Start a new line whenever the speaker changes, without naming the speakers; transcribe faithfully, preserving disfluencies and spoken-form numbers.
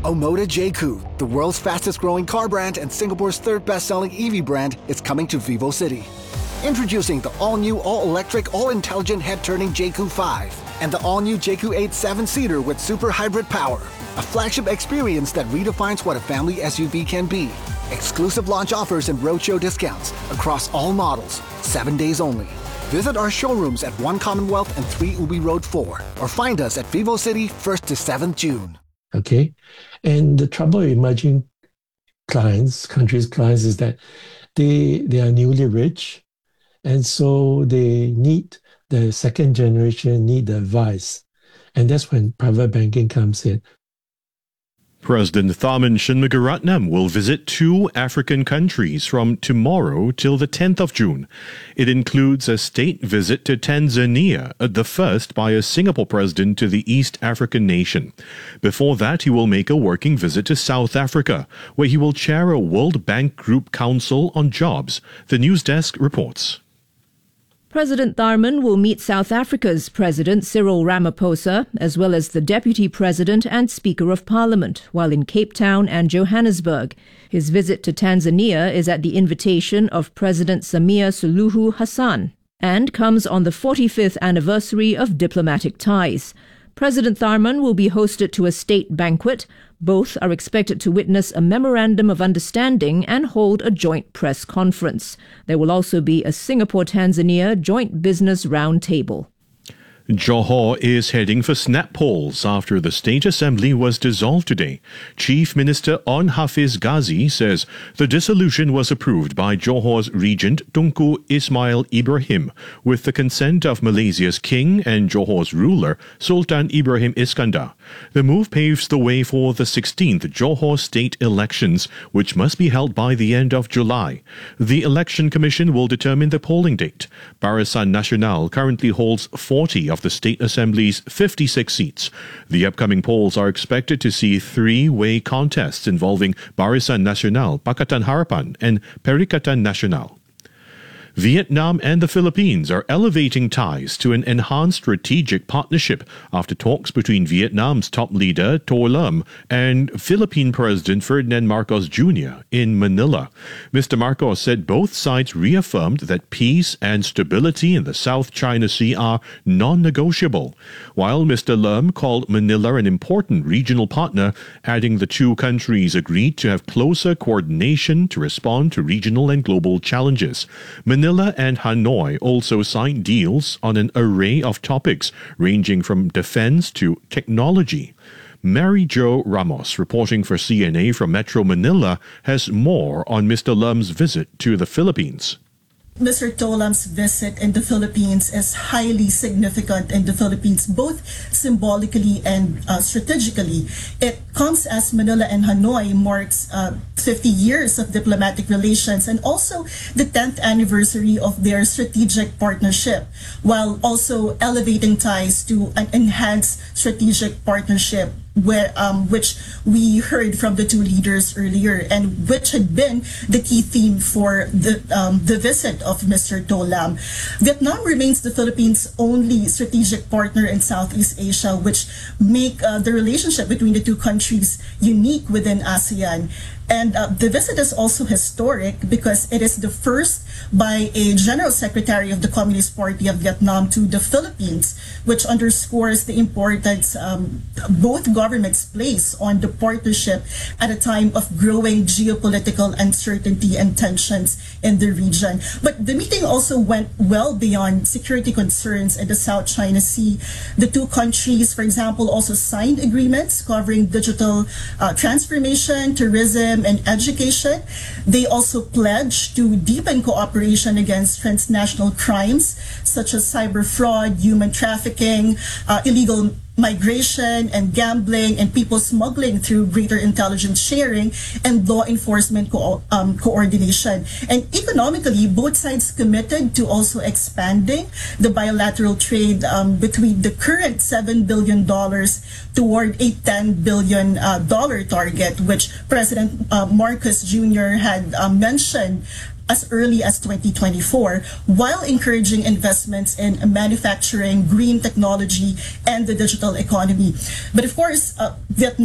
Omoda J C U, the world's fastest growing car brand and Singapore's third best-selling E V brand, is coming to Vivo City. Introducing the all-new, all-electric, all-intelligent head-turning J C U five and the all-new J C U eight seven-seater with super hybrid power. A flagship experience that redefines what a family S U V can be. Exclusive launch offers and roadshow discounts across all models, seven days only. Visit our showrooms at One Commonwealth and three Ubi Road four or find us at Vivo City first to seventh June.
Okay, and the trouble with emerging clients, countries' clients, is that they they are newly rich, and so they need the second generation need the advice, and that's when private banking comes in.
President Tharman Shanmugaratnam will visit two African countries from tomorrow till the tenth of June. It includes a state visit to Tanzania, the first by a Singapore president to the East African nation. Before that, he will make a working visit to South Africa, where he will chair a World Bank Group Council on Jobs. The news desk reports.
President Tharman will meet South Africa's President Cyril Ramaphosa, as well as the Deputy President and Speaker of Parliament, while in Cape Town and Johannesburg. His visit to Tanzania is at the invitation of President Samia Suluhu Hassan and comes on the forty-fifth anniversary of diplomatic ties. President Tharman will be hosted to a state banquet. Both are expected to witness a memorandum of understanding and hold a joint press conference. There will also be a Singapore-Tanzania joint business roundtable.
Johor is heading for snap polls after the State Assembly was dissolved today. Chief Minister On Hafiz Ghazi says the dissolution was approved by Johor's regent Tunku Ismail Ibrahim with the consent of Malaysia's king and Johor's ruler Sultan Ibrahim Iskandar. The move paves the way for the sixteenth Johor state elections, which must be held by the end of July. The Election Commission will determine the polling date. Barisan Nasional currently holds forty of the State Assembly's fifty-six seats. The upcoming polls are expected to see three-way contests involving Barisan Nasional, Pakatan Harapan and Perikatan Nasional. Vietnam and the Philippines are elevating ties to an enhanced strategic partnership after talks between Vietnam's top leader, To Lam, and Philippine President Ferdinand Marcos Junior in Manila. Mister Marcos said both sides reaffirmed that peace and stability in the South China Sea are non-negotiable, while Mister Lam called Manila an important regional partner, adding the two countries agreed to have closer coordination to respond to regional and global challenges. Manila Manila and Hanoi also signed deals on an array of topics ranging from defense to technology. Mary Jo Ramos, reporting for C N A from Metro Manila, has more on Mister Lam's visit to the Philippines.
Mister To Lam's visit in the Philippines is highly significant in the Philippines, both symbolically and uh, strategically. It comes as Manila and Hanoi marks uh, fifty years of diplomatic relations and also the tenth anniversary of their strategic partnership, while also elevating ties to an enhanced strategic partnership, where um, which we heard from the two leaders earlier, and which had been the key theme for the um, the visit of Mister To Lam. Vietnam remains the Philippines' only strategic partner in Southeast Asia, which make uh, the relationship between the two countries unique within ASEAN. And uh, the visit is also historic because it is the first by a General Secretary of the Communist Party of Vietnam to the Philippines, which underscores the importance um, both governments place on the partnership at a time of growing geopolitical uncertainty and tensions in the region. But the meeting also went well beyond security concerns in the South China Sea. The two countries, for example, also signed agreements covering digital uh, transformation, tourism, and education. They also pledged to deepen cooperation against transnational crimes such as cyber fraud, human trafficking, uh, illegal migration and gambling, and people smuggling through greater intelligence sharing and law enforcement co- um, coordination. And economically, both sides committed to also expanding the bilateral trade um, between the current seven billion dollars toward a ten billion dollars uh, target, which President uh, Marcos Junior had uh, mentioned as early as twenty twenty-four, while encouraging investments in manufacturing, green technology, and the digital economy. But of course, uh, Vietnam